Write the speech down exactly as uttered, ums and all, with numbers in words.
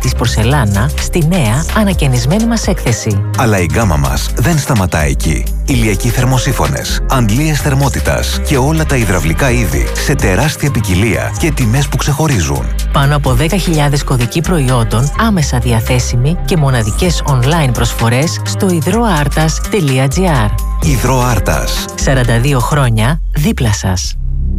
της πορσελάνα στη νέα ανακαινισμένη μας έκθεση. Αλλά η γκάμα μας δεν σταματά εκεί. Ηλιακοί θερμοσύφωνες, αντλίες θερμότητας και όλα τα υδραυλικά είδη σε τεράστια ποικιλία και τιμές που ξεχωρίζουν. Πάνω από δέκα χιλιάδες κωδικοί προϊόντων άμεσα διαθέσιμοι και μοναδικές online προσφορές στο υδροάρτας τελεία τζι άρ. Υδροάρτας. σαράντα δύο χρόνια δίπλα σας.